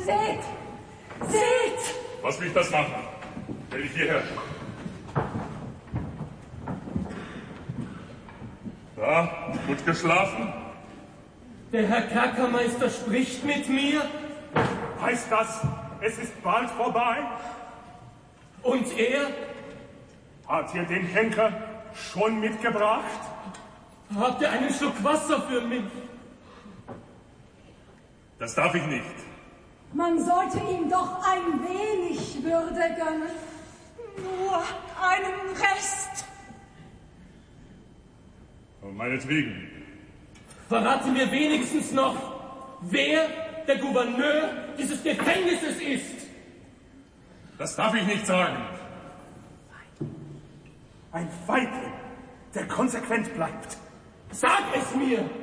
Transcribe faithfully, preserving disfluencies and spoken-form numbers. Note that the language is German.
Seht! Seht! Was will ich das machen? Stell dich hierher. Da, gut geschlafen? Der Herr Kerkermeister spricht mit mir. Heißt das, es ist bald vorbei? Und er? Hat ihr den Henker schon mitgebracht? Habt ihr einen Schluck Wasser für mich? Das darf ich nicht. Man sollte ihm doch ein wenig Würde gönnen. Nur einen Rest. Um meinetwegen. Verrate mir wenigstens noch, wer der Gouverneur dieses Gefängnisses ist. Das darf ich nicht sagen. Ein Feigling, der konsequent bleibt. Sag es mir!